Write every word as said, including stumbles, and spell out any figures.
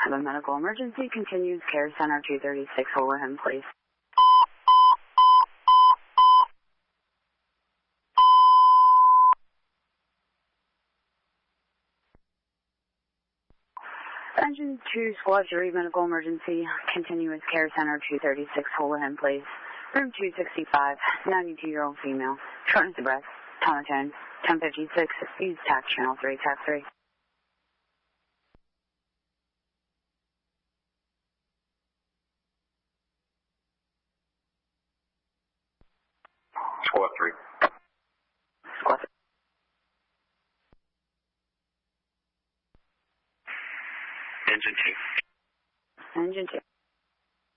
have a medical emergency. Continues Care Center two thirty-six. Hold him, please. Engine two, Squad three, medical emergency. Continuous Care Center two thirty-six. Hold him, please. Room two sixty-five, ninety-two-year-old female. Shortness of breath. Tonatone. ten fifty-six. Use tax channel three, tax three. Squad three. Squad three. Engine two. Engine two.